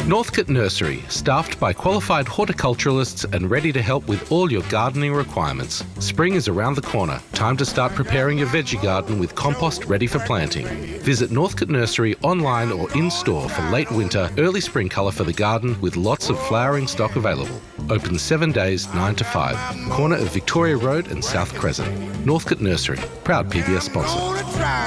Northcote Nursery, staffed by qualified horticulturalists and ready to help with all your gardening requirements. Spring is around the corner. Time to start preparing your veggie garden with compost ready for planting. Visit Northcote Nursery online or in-store for late winter, early spring colour for the garden with lots of flowering stock available. Open 7 days, 9 to 5. Corner of Victoria Road and South Crescent. Northcote Nursery, proud PBS sponsor.